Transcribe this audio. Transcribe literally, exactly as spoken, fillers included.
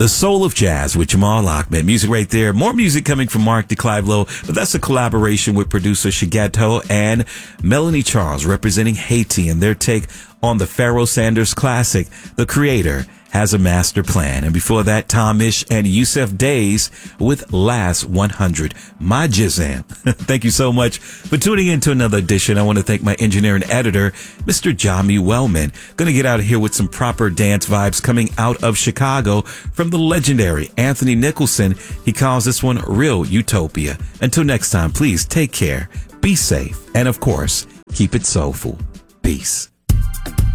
The Soul of Jazz with Jamal Ahmed. Music right there. More music coming from Mark DeClivelo, but that's a collaboration with producer Shigeto and Melanie Charles representing Haiti and their take on the Pharoah Sanders classic, The Creator Has a Master Plan. And before that, Tomish and Yusef Days with Last one hundred. My Jizam. Thank you so much for tuning in to another edition. I want to thank my engineer and editor, Mister Jami Wellman. Going to get out of here with some proper dance vibes coming out of Chicago from the legendary Anthony Nicholson. He calls this one Real Utopia. Until next time, please take care, be safe, and of course, keep it soulful. Peace.